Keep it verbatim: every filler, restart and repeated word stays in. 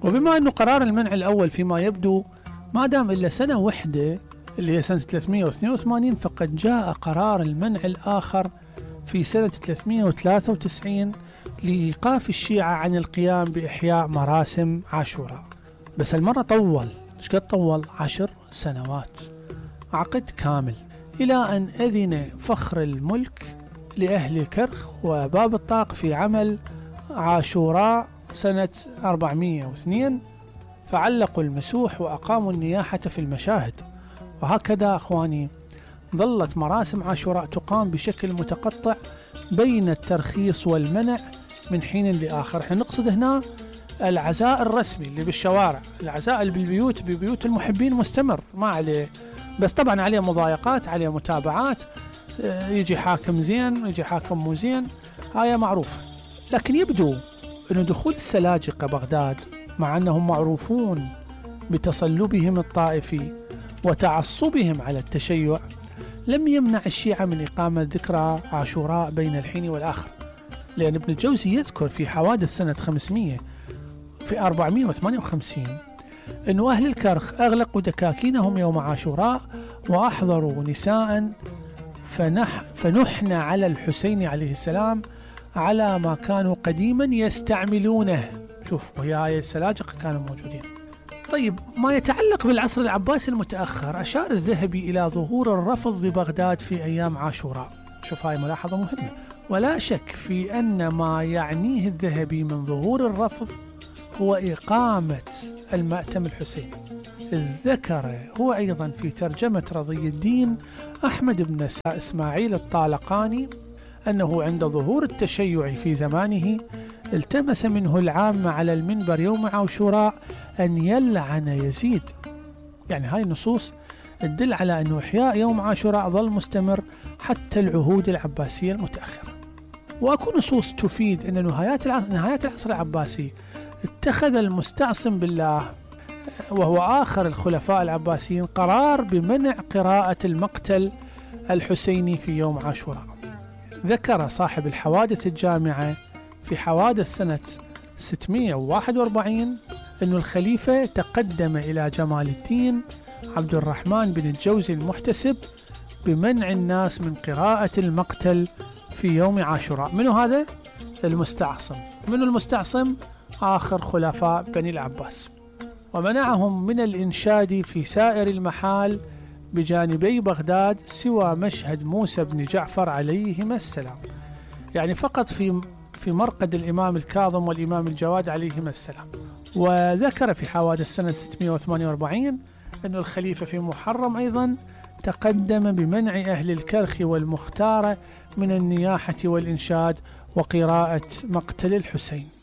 وبما أنه قرار المنع الأول فيما يبدو ما دام إلا سنة واحدة اللي هي سنة ثلاثمائة واثنين وثمانين، فقد جاء قرار المنع الآخر في سنة ثلاثمائة وثلاثة وتسعين لإيقاف الشيعة عن القيام بإحياء مراسم عاشوراء. بس المرة طول، ايش قد طول؟ عشر سنوات، عقد كامل، إلى أن أذن فخر الملك لأهل كرخ وباب الطاق في عمل عاشوراء سنة أربعمائة واثنين، فعلقوا المسوح وأقاموا النياحة في المشاهد. وهكذا أخواني ظلت مراسم عاشوراء تقام بشكل متقطع بين الترخيص والمنع من حين لآخر. احنا نقصد هنا العزاء الرسمي اللي بالشوارع، العزاء اللي بالبيوت ببيوت المحبين مستمر، ما عليه، بس طبعا عليه مضايقات، عليه متابعات، يجي حاكم زين يجي حاكم مو زين، هاي معروفة. لكن يبدو أن دخول السلاجقة بغداد مع أنهم معروفون بتصلبهم الطائفي وتعصبهم على التشيع لم يمنع الشيعة من إقامة ذكرى عاشوراء بين الحين والآخر، لأن ابن الجوزي يذكر في حوادث سنة خمسمائة في أربعمائة وثمانية وخمسين أن أهل الكرخ أغلقوا دكاكينهم يوم عاشوراء وأحضروا نساء فنح فنحن على الحسين عليه السلام على ما كانوا قديما يستعملونه. شوف، وهي هاي السلاجقة كانوا موجودين. طيب، ما يتعلق بالعصر العباسي المتأخر، أشار الذهبي إلى ظهور الرفض ببغداد في أيام عاشوراء. شوف، هاي ملاحظة مهمة، ولا شك في أن ما يعنيه الذهبي من ظهور الرفض هو إقامة المأتم الحسيني. ذكر هو أيضا في ترجمة رضي الدين أحمد بن إسماعيل الطالقاني أنه عند ظهور التشيع في زمانه التمس منه العامة على المنبر يوم عاشوراء أن يلعن يزيد. يعني هاي النصوص تدل على أن إحياء يوم عاشوراء ظل مستمر حتى العهود العباسية المتأخرة. وأكو نصوص تفيد أن نهايات نهاية العصر العباسي اتخذ المستعصم بالله وهو آخر الخلفاء العباسيين قرار بمنع قراءة المقتل الحسيني في يوم عاشوراء. ذكر صاحب الحوادث الجامعة في حوادث سنة ستمائة وواحد وأربعين أن الخليفة تقدم إلى جمال الدين عبد الرحمن بن الجوزي المحتسب بمنع الناس من قراءة المقتل في يوم عاشوراء. منو هذا؟ المستعصم. منو المستعصم؟ آخر خلفاء بني العباس. ومنعهم من الإنشاد في سائر المحال بجانبي بغداد سوى مشهد موسى بن جعفر عليهما السلام، يعني فقط في في مرقد الإمام الكاظم والإمام الجواد عليهما السلام. وذكر في حوادث سنة ستمائة وثمانية وأربعين أن الخليفة في محرم أيضا تقدم بمنع أهل الكرخ والمختارة من النياحة والإنشاد وقراءة مقتل الحسين.